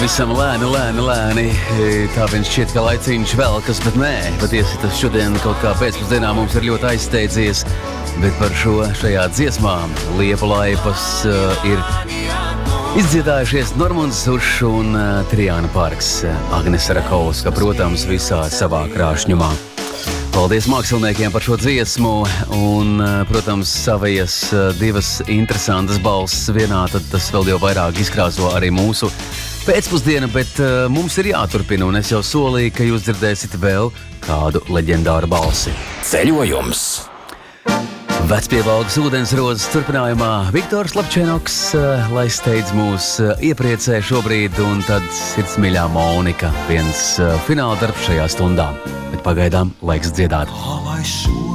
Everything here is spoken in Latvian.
Pavisam lēni. Tā viņš šķiet, ka laiciņš velkas, bet nē. Patiesi tas šodien kaut kā pēcpusdienā mums ir ļoti aizsteidzies. Bet par šajā dziesmā Liepu laipas ir izdziedājušies Normunds Zušs un Trijāna Parks. Agnese Rakovska, protams, visā savā krāšņumā. Paldies māksliniekiem par šo dziesmu un, protams, savas divas interesantas balss vienā, tad tas vēl jau vairāk izkrāso arī mūsu pēcpusdienu, bet mums ir jāturpina, un es jau solīju, ka jūs dzirdēsiet vēl kādu leģendāru balsi. Ceļojums! Vecpievalgas ūdensrodzes turpinājumā Viktors Lapčenoks, lai steidz mūs iepriecē šobrīd, un tad sirdsmīļā Monika, viens fināla darbs šajā stundā. Bet pagaidām laiks dziedāt.